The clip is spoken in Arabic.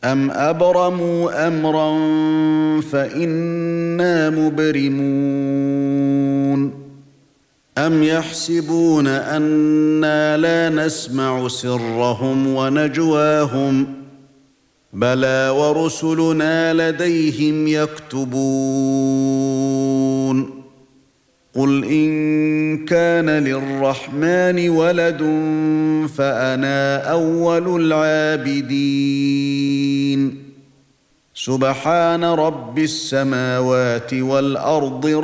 أَمْ أَبْرَمُوا أَمْرًا فَإِنَّا مُبْرِمُونَ أَمْ يَحْسَبُونَ أَنَّا لَا نَسْمَعُ سِرَّهُمْ وَنَجْوَاهُمْ بَلَى وَرُسُلُنَا لَدَيْهِمْ يَكْتُبُونَ قُلْ إِن كَانَ لِلرَّحْمَنِ وَلَدٌ فَأَنَا أَوَّلُ الْعَابِدِينَ سُبْحَانَ رَبِّ السَّمَاوَاتِ وَالْأَرْضِ